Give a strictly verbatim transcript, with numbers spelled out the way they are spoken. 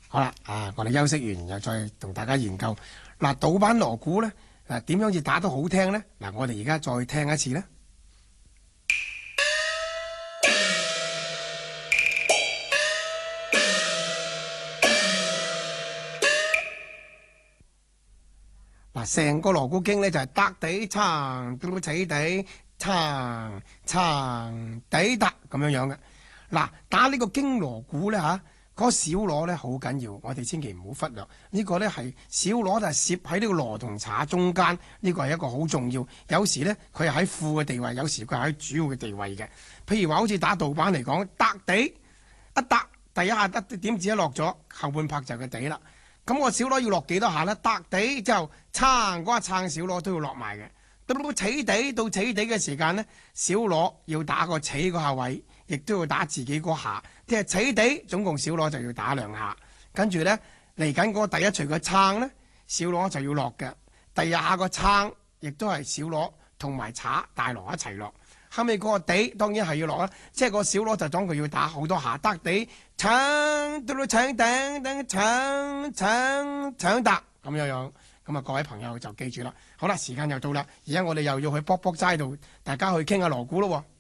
好啦，啊，我哋休息完又再同大家研究嗱，盜版鑼鼓咧，嗱點樣至打得好聽咧？嗱，我哋而家再聽一次咧。嗱，成個鑼鼓經咧就係得地撐嘟起地撐撐地得咁樣樣嘅。嗱，打呢個經鑼鼓咧嚇。嗰個小鑼咧好緊要，我哋千祈唔好忽略。呢個咧係小鑼就係攝喺呢個鑼同镲中間，呢個係一個好重要。有時咧佢係喺副嘅地位，有時佢係喺主要嘅地位嘅。譬如話好似打盜版嚟講，得地一得第一下得點子一落咗，後半拍就係個地啦。咁個小鑼要落幾多下咧？得地之後撐嗰下撐小鑼都要落埋嘅。到起地到起地嘅時間咧，小鑼要打個起嗰下位，亦都要打自己嗰下。即係起地總共小鑼就要打兩下，跟住咧嚟緊嗰個第一錘嘅撐咧，小鑼就要落嘅。第二下個撐亦都係小鑼同埋镲大鑼一齊落。後尾嗰個地當然係要落啦，即係個小鑼就當佢要打好多下，得地撐到到搶頂頂搶搶搶得咁樣樣。咁啊，各位朋友就記住啦。好啦，時間又到啦，而家我哋又要去卜卜齋度，大家去傾下鑼鼓咯喎。